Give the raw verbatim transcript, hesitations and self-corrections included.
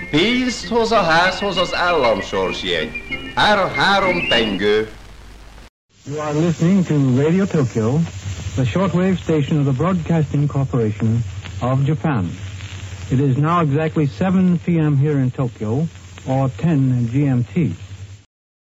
Pénzt hoz a házhoz az államsorsjegy. Három, három pengő. You are listening to Radio Tokyo, the shortwave station of the Broadcasting Corporation of Japan. It is now exactly seven p.m. here in Tokyo, or ten G M T.